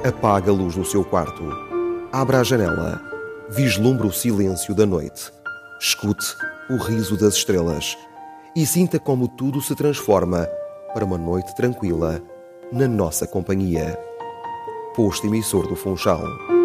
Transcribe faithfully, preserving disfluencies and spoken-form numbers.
Apague a luz do seu quarto. Abra a janela. Vislumbre o silêncio da noite. Escute o riso das estrelas. E sinta como tudo se transforma para uma noite tranquila na nossa companhia. Posto emissor do Funchal.